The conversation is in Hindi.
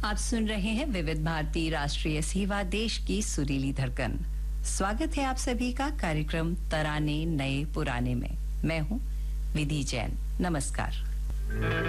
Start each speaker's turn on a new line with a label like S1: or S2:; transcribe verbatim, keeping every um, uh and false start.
S1: आप सुन रहे हैं विविध भारती राष्ट्रीय सेवा, देश की सुरीली धड़कन। स्वागत है आप सभी का कार्यक्रम तराने नए पुराने में। मैं हूं विधि जैन। नमस्कार।